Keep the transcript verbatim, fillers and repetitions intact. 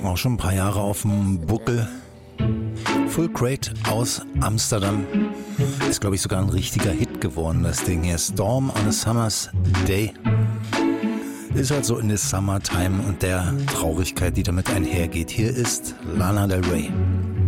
Auch schon ein paar Jahre auf dem Buckel. Full Crate aus Amsterdam. Ist, glaube ich, sogar ein richtiger Hit geworden, das Ding hier. Storm on a Summer's Day. Ist halt so in der Summertime und der Traurigkeit, die damit einhergeht. Hier ist Lana Del Rey.